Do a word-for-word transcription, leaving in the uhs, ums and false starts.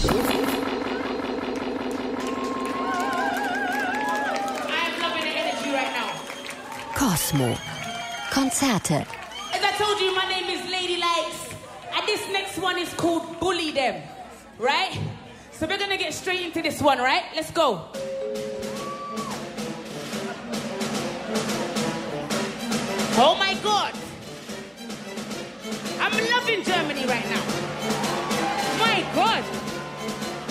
I'm loving the energy right now. Cosmo. Konzerte. As I told you, my name is Lady Likes, and this next one is called Bully Them, right? So we're gonna get straight into this one, right? Let's go. Oh my God. I'm loving Germany right now. My God.